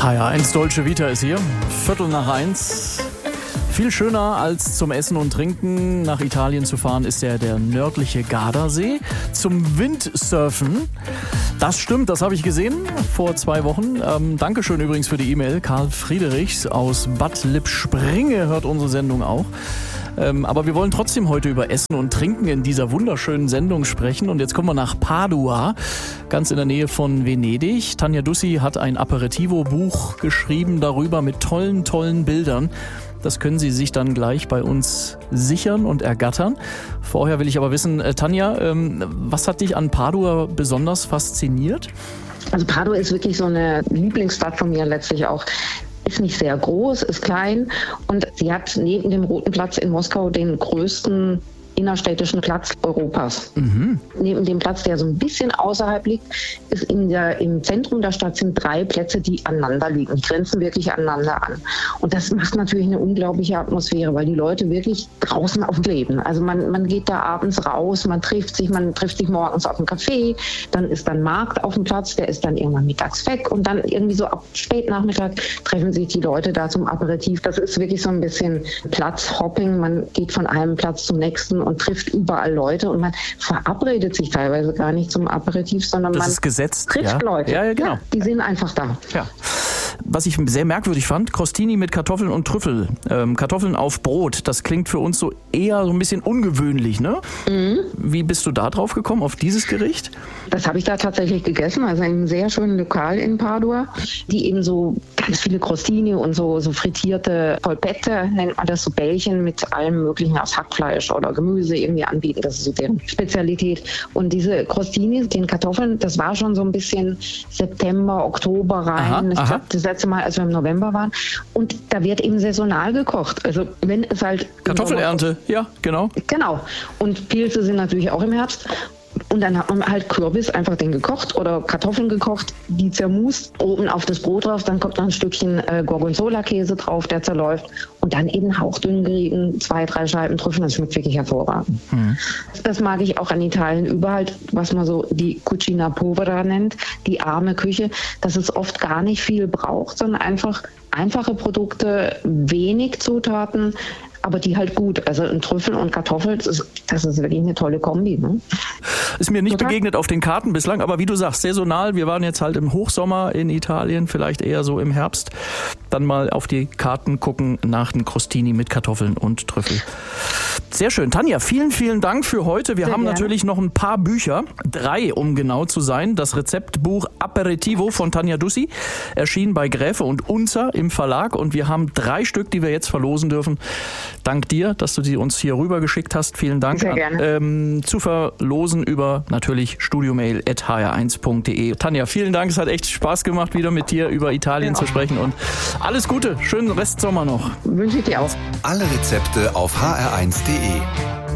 HR1 Dolce Vita ist hier. 1:15. Viel schöner als zum Essen und Trinken nach Italien zu fahren ist ja der nördliche Gardasee. Zum Windsurfen. Das stimmt, das habe ich gesehen vor 2 Wochen. Dankeschön übrigens für die E-Mail. Karl Friedrichs aus Bad Lippspringe hört unsere Sendung auch. Aber wir wollen trotzdem heute über Essen und Trinken in dieser wunderschönen Sendung sprechen. Und jetzt kommen wir nach Padua, ganz in der Nähe von Venedig. Tanja Dussi hat ein Aperitivo-Buch geschrieben darüber mit tollen Bildern. Das können Sie sich dann gleich bei uns sichern und ergattern. Vorher will ich aber wissen, Tanja, was hat dich an Padua besonders fasziniert? Also Padua ist wirklich so eine Lieblingsstadt von mir letztlich auch. Ist nicht sehr groß, ist klein und sie hat neben dem Roten Platz in Moskau den größten innerstädtischen Platz Europas. Neben dem Platz, der so ein bisschen außerhalb liegt, ist im Zentrum der Stadt sind 3 Plätze, die aneinander liegen. Die grenzen wirklich aneinander an. Und das macht natürlich eine unglaubliche Atmosphäre, weil die Leute wirklich draußen auf leben. Also man geht da abends raus, man trifft sich morgens auf dem Café, dann ist dann Markt auf dem Platz, der ist dann irgendwann mittags weg und dann irgendwie so ab Spätnachmittag treffen sich die Leute da zum Aperitif. Das ist wirklich so ein bisschen Platzhopping. Man geht von einem Platz zum nächsten und trifft überall Leute und man verabredet sich teilweise gar nicht zum Aperitif, sondern das man ist gesetzt, trifft Leute. Ja, genau. Ja, die sind einfach da. Ja. Was ich sehr merkwürdig fand, Crostini mit Kartoffeln und Trüffel. Kartoffeln auf Brot, das klingt für uns so eher so ein bisschen ungewöhnlich, ne? Wie bist du da drauf gekommen, auf dieses Gericht? Das habe ich da tatsächlich gegessen, also in einem sehr schönen Lokal in Padua, die eben so ganz viele Crostini und so frittierte Polpette, nennt man das, so Bällchen mit allem möglichen aus Hackfleisch oder Gemüse irgendwie anbieten. Das ist so deren Spezialität. Und diese Crostini, den Kartoffeln, das war schon so ein bisschen September, Oktober rein. Ich glaube, das letzte Mal, als wir im November waren. Und da wird eben saisonal gekocht. Also wenn es halt... Kartoffelernte, ja, genau. Genau. Und Pilze sind natürlich auch im Herbst. Und dann hat man halt Kürbis, einfach den gekocht oder Kartoffeln gekocht, die zermust, oben auf das Brot drauf, dann kommt noch ein Stückchen Gorgonzola-Käse drauf, der zerläuft und dann eben hauchdünn gerieben, 2-3 Scheiben Trüffel, das schmeckt wirklich hervorragend. Das mag ich auch an Italien überall, was man so die Cucina Povera nennt, die arme Küche, dass es oft gar nicht viel braucht, sondern einfach einfache Produkte, wenig Zutaten, aber die halt gut. Also ein Trüffel und Kartoffel, das ist wirklich eine tolle Kombi. Ne? Ist mir nicht begegnet auf den Karten bislang, aber wie du sagst, saisonal. Wir waren jetzt halt im Hochsommer in Italien, vielleicht eher so im Herbst. Dann mal auf die Karten gucken nach den Crostini mit Kartoffeln und Trüffel. Sehr schön. Tanja, vielen Dank für heute. Wir haben natürlich noch ein paar Bücher, 3 um genau zu sein. Das Rezeptbuch Aperitivo von Tanja Dussi, erschienen bei Gräfe und Unzer im Verlag. Und wir haben 3 Stück, die wir jetzt verlosen dürfen. Dank dir, dass du sie uns hier rüber geschickt hast. Vielen Dank. Sehr gerne. Zu verlosen über natürlich studiomail@hr1.de. Tanja, vielen Dank. Es hat echt Spaß gemacht, wieder mit dir über Italien zu sprechen. Und alles Gute. Schönen Restsommer noch. Wünsche ich dir auch. Alle Rezepte auf hr1.de.